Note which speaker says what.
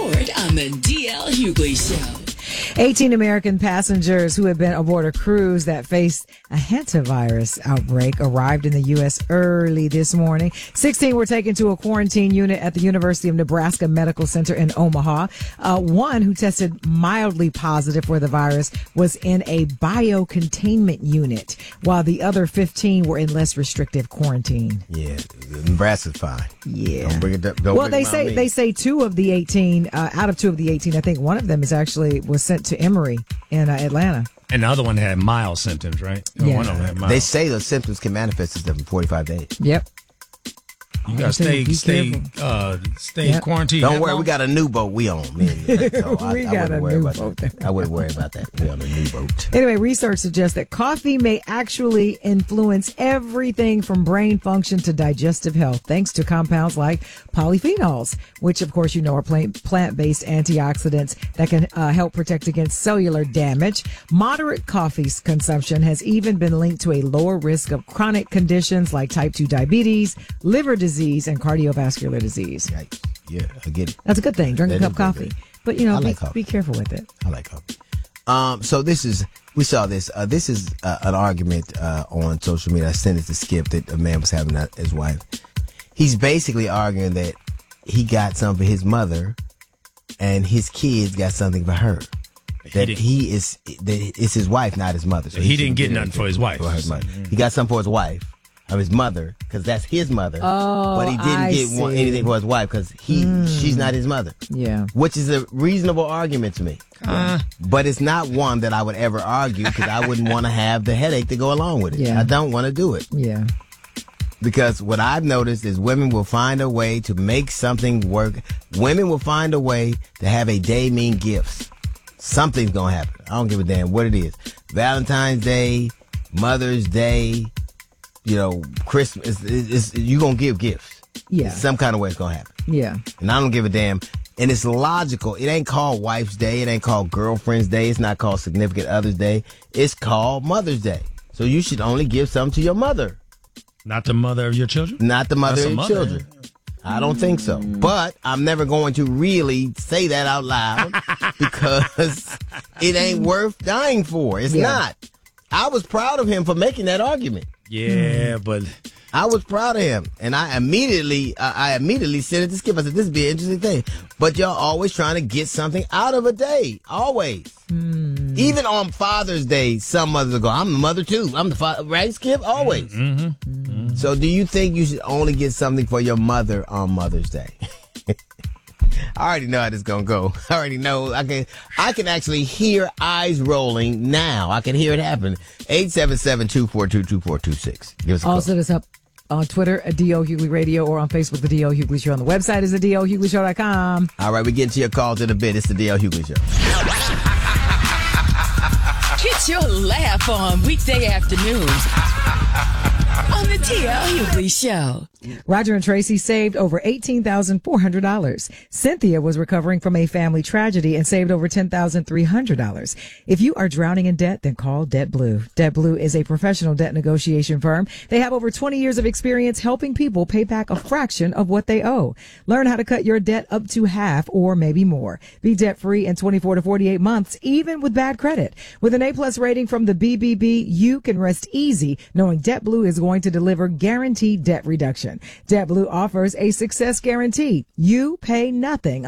Speaker 1: Report on the DL Hughley Show.
Speaker 2: 18 American passengers who had been aboard a cruise that faced a hantavirus outbreak arrived in the U.S. early this morning. 16 were taken to a quarantine unit at the University of Nebraska Medical Center in Omaha. One who tested mildly positive for the virus was in a biocontainment unit, while the other 15 were in less restrictive quarantine.
Speaker 3: Yeah, Nebraska's fine.
Speaker 2: Yeah.
Speaker 3: Don't bring it up.
Speaker 2: Well, they say two of the 18, out of two of the 18, I think one of them was sent to Emory in Atlanta.
Speaker 4: And the other one had mild symptoms, right?
Speaker 2: Yeah.
Speaker 4: One of them had mild.
Speaker 3: They say the symptoms can manifest itself in 45 days.
Speaker 2: Yep.
Speaker 4: You gotta stay quarantined.
Speaker 3: Don't worry, we got a new boat we own.
Speaker 2: We got a new boat.
Speaker 3: I wouldn't worry about that. We on a new boat.
Speaker 2: Anyway, research suggests that coffee may actually influence everything from brain function to digestive health, thanks to compounds like polyphenols, which, of course, are plant-based antioxidants that can help protect against cellular damage. Moderate coffee consumption has even been linked to a lower risk of chronic conditions like type 2 diabetes, liver disease, and cardiovascular disease.
Speaker 3: Yikes. Yeah, I get it.
Speaker 2: That's a good thing. Drink a cup of coffee. But, be careful with it.
Speaker 3: I like coffee. So we saw this. This is an argument on social media. I sent it to Skip that a man was having with his wife. He's basically arguing that he got something for his mother and his kids got something for her. That it's his wife, not his mother. So
Speaker 4: he didn't get nothing for his wife.
Speaker 3: He got something for his wife. Of his mother, because that's his mother.
Speaker 2: Oh,
Speaker 3: but he didn't get anything for his wife because she's not his mother.
Speaker 2: Yeah,
Speaker 3: which is a reasonable argument to me. But it's not one that I would ever argue because I wouldn't want to have the headache to go along with it.
Speaker 2: Yeah.
Speaker 3: I don't want to do it.
Speaker 2: Yeah,
Speaker 3: because what I've noticed is women will find a way to make something work. Women will find a way to have a day mean gifts. Something's gonna happen. I don't give a damn what it is. Valentine's Day, Mother's Day. Christmas, you're going to give gifts.
Speaker 2: Yeah.
Speaker 3: Some kind of way it's going to happen.
Speaker 2: Yeah.
Speaker 3: And I don't give a damn. And it's logical. It ain't called Wife's Day. It ain't called Girlfriend's Day. It's not called Significant Other's Day. It's called Mother's Day. So you should only give something to your mother.
Speaker 4: Not the mother of your children?
Speaker 3: Not the mother of your children. I don't think so. But I'm never going to really say that out loud because it ain't worth dying for. It's not. I was proud of him for making that argument.
Speaker 4: Yeah, but
Speaker 3: I was proud of him, and I immediately sent it to Skip. I said, "This would be an interesting thing." But y'all always trying to get something out of a day, always. Even on Father's Day, some mothers will go, "I'm the mother too. I'm the father." Right, Skip? Always. So, do you think you should only get something for your mother on Mother's Day? I already know how this is going to go. I already know. I can actually hear eyes rolling now. I can hear it happen. 877-242-2426. Give us a call.
Speaker 2: Also, this up on Twitter at D.O. Hughley Radio or on Facebook, The D.O. Hughley Show. On the website is theDOHughleyShow.com.
Speaker 3: All right, we get to your calls in a bit. It's The D.O. Hughley Show.
Speaker 1: Get your laugh on weekday afternoons on the D.L. Hughley Show.
Speaker 2: Roger and Tracy saved over $18,400. Cynthia was recovering from a family tragedy and saved over $10,300. If you are drowning in debt, then call Debt Blue. Debt Blue is a professional debt negotiation firm. They have over 20 years of experience helping people pay back a fraction of what they owe. Learn how to cut your debt up to half or maybe more. Be debt-free in 24 to 48 months, even with bad credit. With an A-plus rating from the BBB, you can rest easy knowing Debt Blue is going to deliver guaranteed debt reduction. Debt Blue offers a success guarantee. You pay nothing